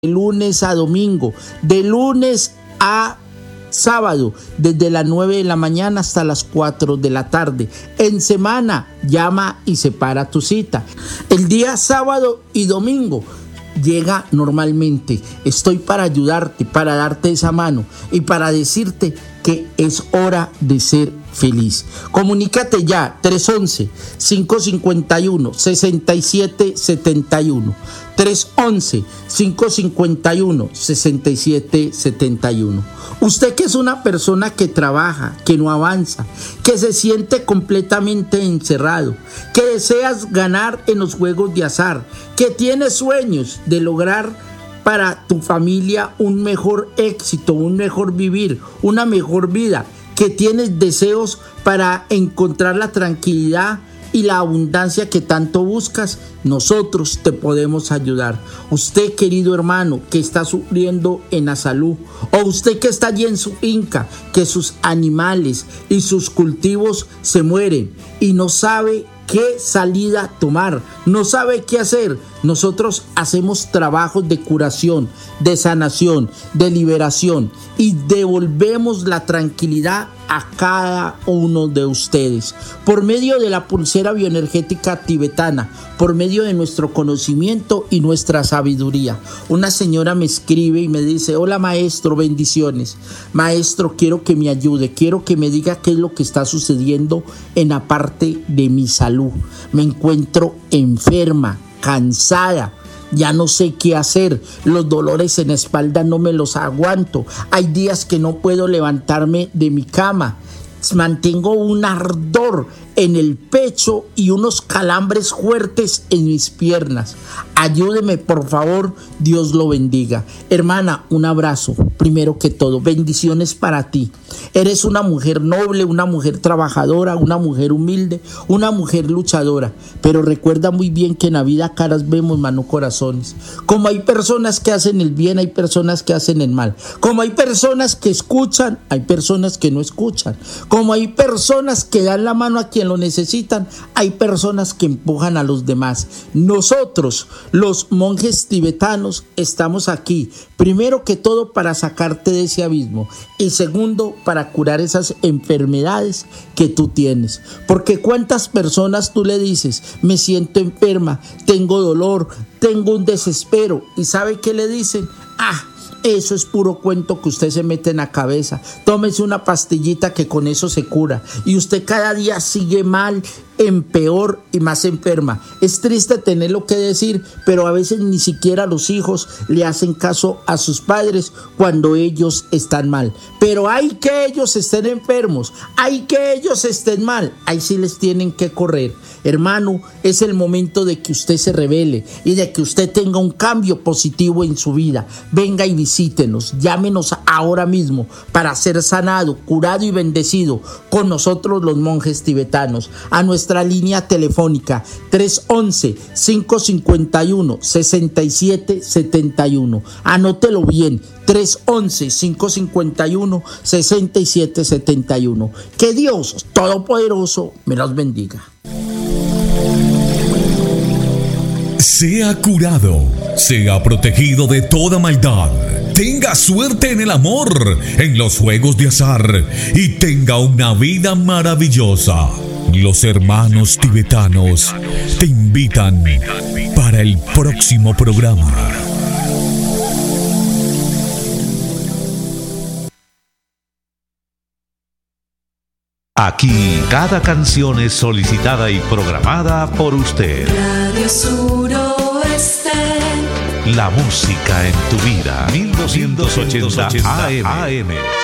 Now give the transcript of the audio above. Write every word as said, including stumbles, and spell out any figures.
de lunes a domingo, de lunes a sábado, desde las nueve de la mañana hasta las cuatro de la tarde. En semana, llama y separa tu cita. El día sábado y domingo, llega normalmente. Estoy para ayudarte, para darte esa mano y para decirte que es hora de ser feliz. Comunícate ya, tres once, cinco cinco uno, seis siete siete uno. tres once, cinco cinco uno, seis siete siete uno. Usted que es una persona que trabaja, que no avanza, que se siente completamente encerrado, que deseas ganar en los juegos de azar, que tienes sueños de lograr para tu familia un mejor éxito, un mejor vivir, una mejor vida, que tienes deseos para encontrar la tranquilidad y la abundancia que tanto buscas, nosotros te podemos ayudar. Usted, querido hermano, que está sufriendo en la salud, o usted que está allí en su finca, que sus animales y sus cultivos se mueren y no sabe qué salida tomar, no sabe qué hacer. Nosotros hacemos trabajos de curación, de sanación, de liberación y devolvemos la tranquilidad a cada uno de ustedes por medio de la pulsera bioenergética tibetana, por medio de nuestro conocimiento y nuestra sabiduría. Una señora me escribe y me dice: hola maestro, bendiciones. Maestro, quiero que me ayude, quiero que me diga qué es lo que está sucediendo en la parte de mi salud. Me encuentro enferma, cansada, ya no sé qué hacer, los dolores en la espalda no me los aguanto, hay días que no puedo levantarme de mi cama, mantengo un ardor en el pecho y unos calambres fuertes en mis piernas. Ayúdeme, por favor, Dios lo bendiga. Hermana, un abrazo, primero que todo, bendiciones para ti. Eres una mujer noble, una mujer trabajadora, una mujer humilde, una mujer luchadora, pero recuerda muy bien que en la vida caras vemos, mano, corazones. Como hay personas que hacen el bien, hay personas que hacen el mal. Como hay personas que escuchan, hay personas que no escuchan. Como hay personas que dan la mano a quien lo necesitan, hay personas que empujan a los demás. Nosotros, los monjes tibetanos, estamos aquí, primero que todo para sacarte de ese abismo y segundo para curar esas enfermedades que tú tienes. Porque cuántas personas tú le dices: me siento enferma, tengo dolor, tengo un desespero, y ¿sabe qué le dicen? Ah, eso es puro cuento que usted se mete en la cabeza. Tómese una pastillita que con eso se cura. Y usted cada día sigue mal, en peor y más enferma. Es triste tenerlo que decir, pero a veces ni siquiera los hijos le hacen caso a sus padres cuando ellos están mal. Pero hay que ellos estén enfermos, hay que ellos estén mal, ahí sí les tienen que correr. Hermano, es el momento de que usted se revele y de que usted tenga un cambio positivo en su vida. Venga y visítenos, llámenos ahora mismo para ser sanado, curado y bendecido con nosotros los monjes tibetanos. A nuestra línea telefónica tres once, cinco cinco uno, seis siete siete uno. Anótelo bien, tres once, cinco cinco uno, seis siete siete uno. Que Dios Todopoderoso me los bendiga. Sea curado, sea protegido de toda maldad, tenga suerte en el amor, en los juegos de azar y tenga una vida maravillosa. Los hermanos tibetanos te invitan para el próximo programa. Aquí cada canción es solicitada y programada por usted. Radio Suroeste. La música en tu vida. mil doscientos ochenta A M.